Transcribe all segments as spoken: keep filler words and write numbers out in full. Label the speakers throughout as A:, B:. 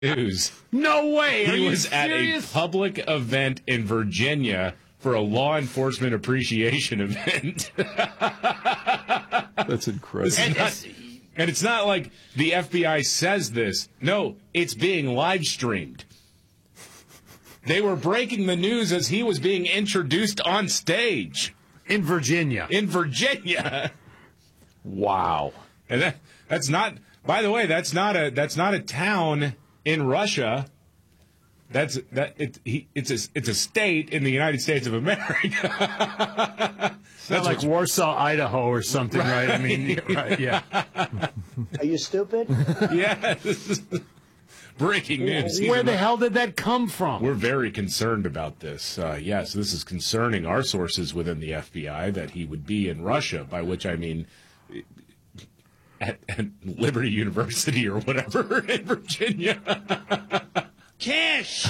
A: news.
B: No way. Are
A: He
B: you
A: was
B: serious?
A: at a public event in Virginia for a law enforcement appreciation event.
C: That's incredible.
A: And, not, and it's not like the F B I says this. No, it's being live streamed. They were breaking the news as he was being introduced on stage.
B: In Virginia.
A: In Virginia.
C: Wow.
A: And that, that's not, by the way, that's not a that's not a town in Russia. That's that it, he, it's a it's a state in the United States of America.
B: That's like Warsaw, Idaho, or something, right? right? I mean, right, yeah.
D: Are you stupid?
A: Yeah. Breaking news. He's
B: Where the
A: in,
B: hell did that come from?
A: We're very concerned about this. Uh, yes, this is concerning our sources within the F B I that he would be in Russia, by which I mean at, at Liberty University or whatever in Virginia. Cash!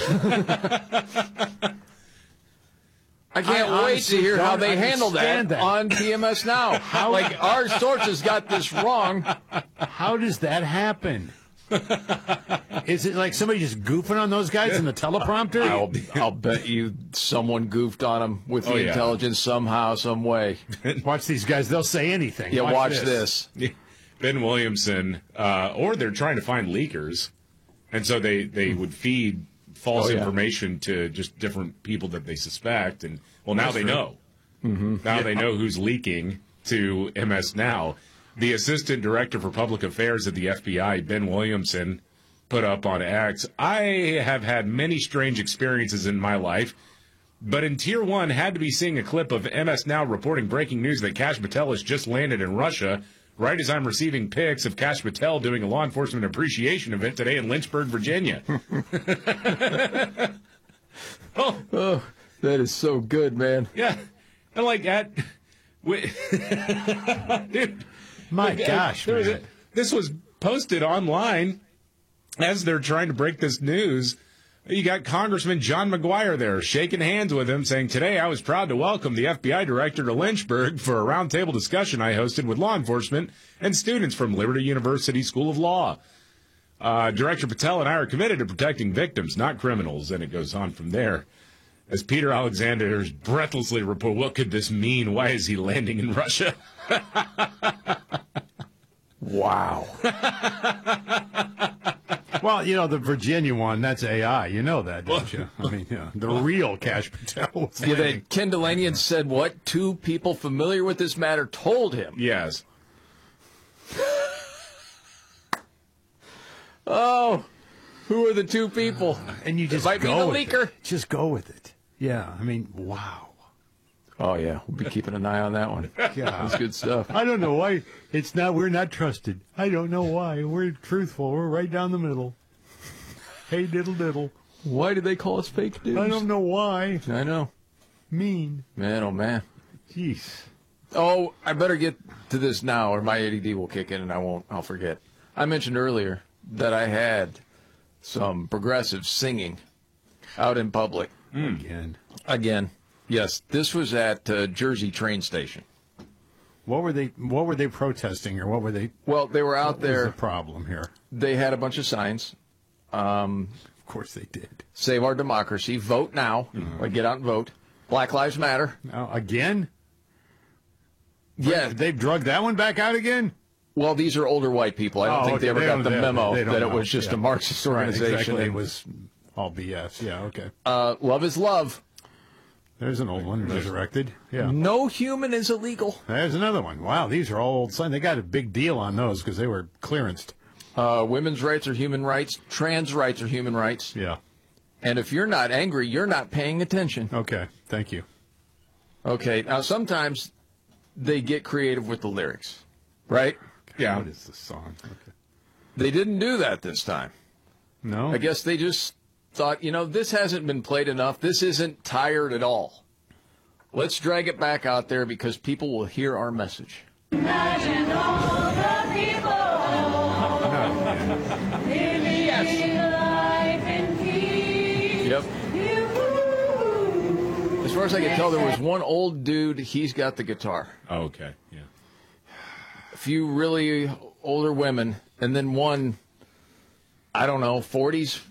C: I can't
B: I
C: wait to hear how they handle that,
B: that.
C: on T M S Now. How, like, our sources got this wrong.
B: How does that happen? Is it like somebody just goofing on those guys in the teleprompter?
C: I'll, I'll bet you someone goofed on them with the
A: Oh, yeah.
C: intelligence somehow, some way.
B: Watch these guys. They'll say anything.
C: Yeah, watch,
B: watch
C: this.
A: this. Ben Williamson, uh, or they're trying to find leakers, and so they, they would feed false
C: Oh, yeah.
A: information to just different people that they suspect, and well, now
B: That's
A: they
B: true.
A: know. Mm-hmm. Now
B: Yeah.
A: they know who's leaking to M S Now. The Assistant Director for Public Affairs at the F B I, Ben Williamson, put up on X, I have had many strange experiences in my life, but in Tier one had to be seeing a clip of M S Now reporting breaking news that Kash Patel has just landed in Russia, right as I'm receiving pics of Kash Patel doing a law enforcement appreciation event today in Lynchburg, Virginia. oh,
C: Oh, that is so good, man.
A: yeah. And like that. We, dude.
B: My gosh,
A: There was
B: man.
A: a- this was posted online as they're trying to break this news. You got Congressman John McGuire there shaking hands with him, saying, today I was proud to welcome the F B I director to Lynchburg for a roundtable discussion I hosted with law enforcement and students from Liberty University School of Law. Uh, Director Patel and I are committed to protecting victims, not criminals. And it goes on from there. As Peter Alexander breathlessly report, what could this mean? Why is he landing in Russia?
C: Wow.
B: Well, you know, the Virginia one, that's A I. You know that, don't you? I mean, yeah, the real Kash Patel was
C: Yeah,
B: landing.
C: that Ken Delanian said what? Two people familiar with this matter told him.
A: Yes.
C: Oh, who are the two people?
B: And you just
C: Might be
B: go
C: the
B: with
C: leaker.
B: it. Just go with it. Yeah, I mean, wow.
C: Oh, yeah. We'll be keeping an eye on that one. That's good stuff.
B: I don't know why it's not. We're not trusted. I don't know why. We're truthful. We're right down the middle. Hey, diddle diddle.
C: Why did they call us fake news?
B: I don't know why.
C: I know.
B: Mean.
C: Man, oh, man.
B: Jeez.
C: Oh, I better get to this now, or my A D D will kick in, and I won't. I'll forget. I mentioned earlier that I had some progressive singing out in public.
B: Mm. Again.
C: Again, yes. This was at uh, Jersey train station.
B: What were they? What were they protesting, or what were they?
C: Well, they were out
B: What was
C: there.
B: the problem here?
C: They had a bunch of signs. Um,
B: Of course they did.
C: Save our democracy. Vote now.
B: Mm-hmm.
C: Like, get out and vote. Black Lives Matter.
B: Now again?
C: Yeah.
B: They've drugged that one back out again?
C: Well, these are older white people. I don't
B: Oh,
C: think
B: okay.
C: they ever
B: They
C: got
B: don't-
C: the
B: they-
C: memo
B: they don't
C: that it
B: know.
C: was just
B: Yeah.
C: a Marxist
B: Right,
C: organization.
B: exactly. It
C: and,
B: was all B S. Yeah, okay.
C: uh, love is love.
B: There's an old one resurrected. Yeah.
C: No human is illegal.
B: There's another one. Wow, these are all old signs. They got a big deal on those because they were clearanced.
C: Uh, women's rights are human rights. Trans rights are human rights.
B: Yeah.
C: And if you're not angry, you're not paying attention.
B: Okay. Thank you.
C: Okay. Now, sometimes they get creative with the lyrics, right?
A: Yeah.
B: What is the song? Okay.
C: They didn't do that this time.
B: No?
C: I guess they just thought, you know, this hasn't been played enough. This isn't tired at all. Let's drag it back out there because people will hear our message.
E: Imagine all the people living life in peace.
C: Yep. As far as I can tell, there was one old dude. He's got the guitar.
A: Oh, okay. Yeah.
C: A few really older women, and then one I don't know, forties,